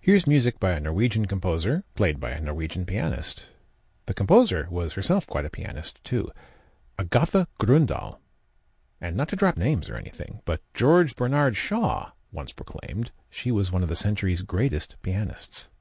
Here's music by a Norwegian composer, played by a Norwegian pianist. The composer was herself quite a pianist, too, Agatha Grøndahl. And not to drop names or anything, but George Bernard Shaw once proclaimed she was one of the century's greatest pianists.